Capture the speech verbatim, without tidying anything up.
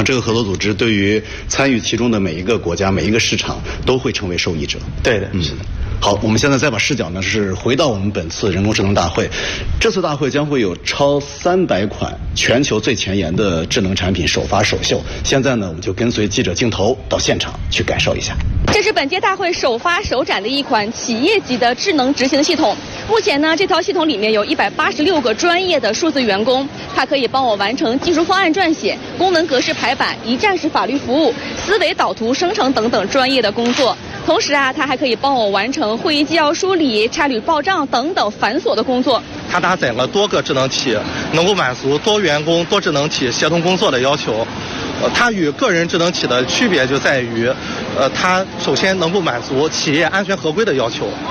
这个合作组织对于参与其中的每一个国家、每一个市场都会成为受益者。 对的， 嗯，好，我们现在再把视角呢是回到我们本次人工智能大会。这次大会将会有超三百款全球最前沿的智能产品首发首秀。现在呢，我们就跟随记者镜头到现场去感受一下。 这是本届大会首发首展的一款企业级的智能执行系统。目前呢，这套系统里面有一百八十六个专业的数字员工，它可以帮我完成技术方案撰写、功能格式排版、一站式法律服务、思维导图生成等等专业的工作。同时啊，它还可以帮我完成会议纪要梳理、差旅报账等等繁琐的工作。 它搭载了多个智能体，能够满足多员工、多智能体协同工作的要求。呃，它与个人智能体的区别就在于，呃，它首先能够满足企业安全合规的要求。